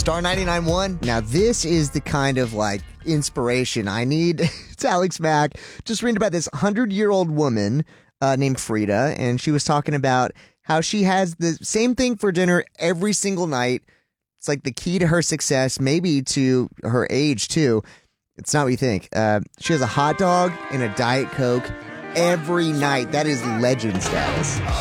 Star 99.1. Now, this is the kind of inspiration I need. It's Alex Mack. Just reading about this 100-year-old woman named Frida, and she was talking about how she has the same thing for dinner every single night. It's like the key to her success, maybe to her age, too. It's not what you think. She has a hot dog and a Diet Coke every night. That is legend status.